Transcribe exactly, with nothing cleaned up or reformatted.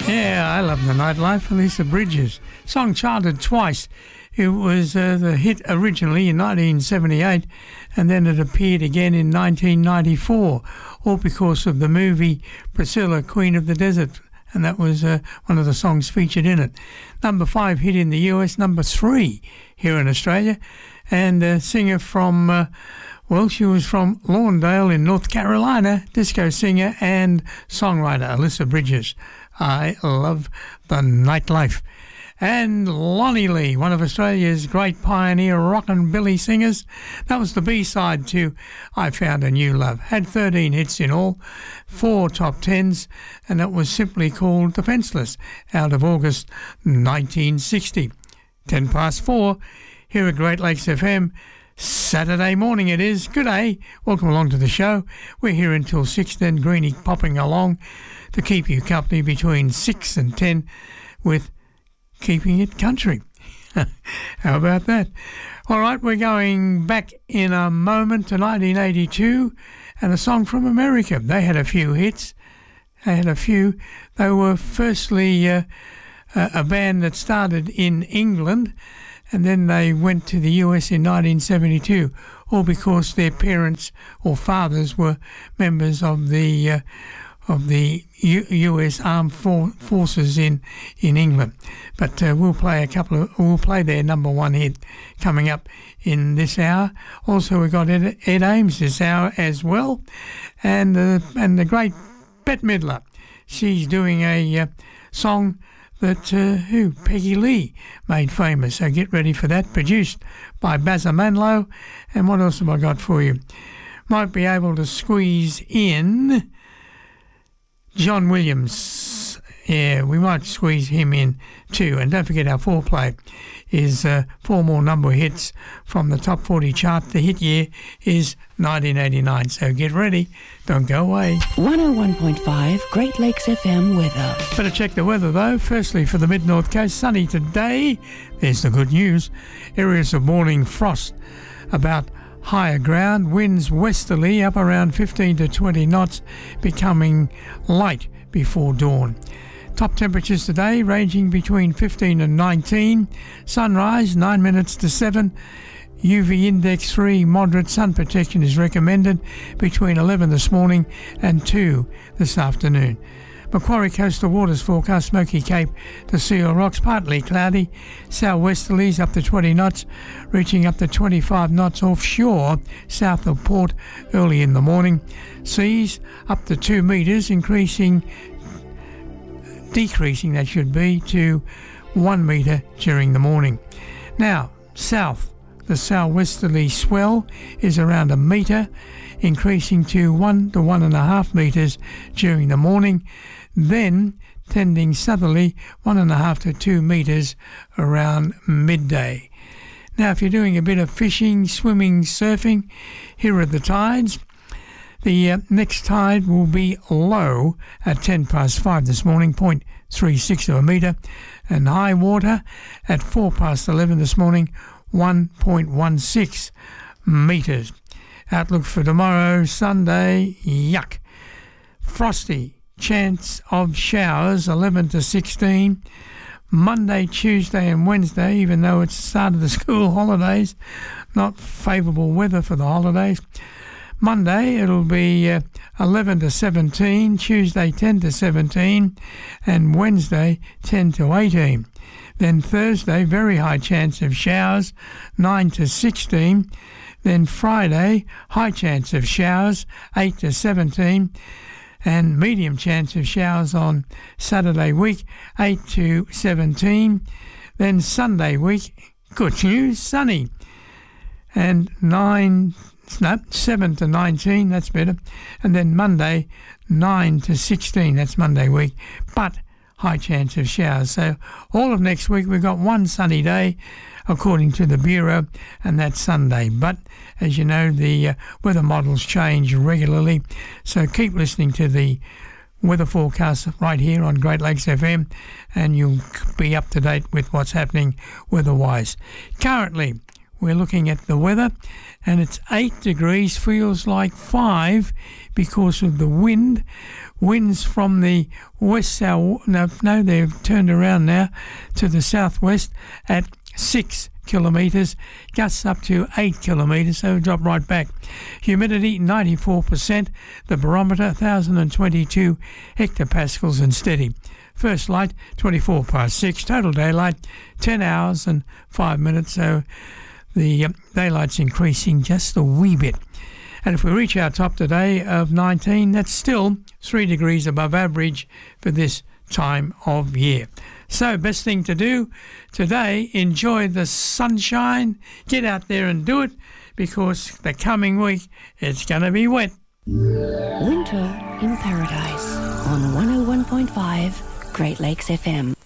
Yeah, I love the nightlife. Lisa Bridges. Song charted twice. It was uh, the hit originally in nineteen seventy-eight, and then it appeared again in nineteen ninety-four, all because of the movie Priscilla, Queen of the Desert, and that was uh, one of the songs featured in it. Number five hit in the U S, number three here in Australia, and a singer from, uh, well, she was from Lawndale in North Carolina, disco singer and songwriter Alyssa Bridges. I love the nightlife. And Lonnie Lee, one of Australia's great pioneer rockabilly singers. That was the B-side to I Found a New Love. Had thirteen hits in all, four top tens, and that was simply called Defenceless, out of August nineteen sixty. Ten past four, here at Great Lakes F M. Saturday morning it is. Good day. Welcome along to the show. We're here until six, then Greenie popping along to keep you company between six and ten with Keeping It Country. How about that? All right, we're going back in a moment to nineteen eighty-two and a song from America. They had a few hits. They had a few. They were firstly uh, a band that started in England, and then they went to the U S in nineteen seventy-two, all because their parents or fathers were members of the uh, of the U- U.S. Armed For- Forces in, in England. But uh, we'll play a couple of, we'll play their number one hit coming up in this hour. Also, we've got Ed, Ed Ames this hour as well, and uh, and the great Bette Midler. She's doing a uh, song that uh, who Peggy Lee made famous. So get ready for that. Produced by Bazza Manlow. And what else have I got for you? Might be able to squeeze in John Williams. Yeah, we might squeeze him in too. And don't forget our foreplay is uh, four more number hits from the top forty chart. The hit year is nineteen eighty-nine. So get ready. Don't go away. one oh one point five Great Lakes F M weather. Better check the weather though. Firstly, for the mid-north coast, sunny today. There's the good news. Areas of morning frost about higher ground. Winds westerly up around fifteen to twenty knots, becoming light before dawn. Top temperatures today ranging between fifteen and nineteen. Sunrise nine minutes to seven. U V index three. Moderate sun protection is recommended between eleven this morning and two this afternoon. Macquarie coastal waters forecast Smoky Cape to Seal Rocks partly cloudy. Southwesterlies up to twenty knots, reaching up to twenty-five knots offshore south of port early in the morning. Seas up to two metres, increasing decreasing that should be to one metre during the morning. Now south, the southwesterly swell is around a metre, increasing to one to one and a half metres during the morning, then tending southerly one and a half to two metres around midday. Now if you're doing a bit of fishing, swimming, surfing, here are the tides. The uh, next tide will be low at ten past five this morning, zero point three six of a metre, and high water at four past eleven this morning, one point one six metres. Outlook for tomorrow, Sunday, yuck. Frosty, chance of showers, eleven to sixteen. Monday, Tuesday and Wednesday, even though it's the start of the school holidays, not favourable weather for the holidays. Monday it'll be uh, eleven to seventeen, Tuesday ten to seventeen, and Wednesday ten to eighteen. Then Thursday, very high chance of showers, nine to sixteen. Then Friday, high chance of showers, eight to seventeen. And medium chance of showers on Saturday week, eight to seventeen. Then Sunday week, good news, sunny, and nine. No, seven to nineteen, that's better. And then Monday, nine to sixteen, that's Monday week, but high chance of showers. So all of next week we've got one sunny day, according to the Bureau, and that's Sunday. But as you know, the uh, weather models change regularly, so keep listening to the weather forecast right here on Great Lakes F M, and you'll be up to date with what's happening weather-wise. Currently, we're looking at the weather, and it's eight degrees, feels like five because of the wind. winds from the west south. No, no, they've turned around now to the southwest at six kilometres, gusts up to eight kilometres, so drop right back. Humidity ninety-four percent, the barometer one thousand twenty-two hectopascals and steady. First light twenty-four past six, total daylight ten hours and five minutes, so the uh, daylight's increasing just a wee bit. And if we reach our top today of nineteen, that's still three degrees above average for this time of year. So, best thing to do today, enjoy the sunshine, get out there and do it, because the coming week it's going to be wet. Winter in Paradise on one oh one point five Great Lakes F M.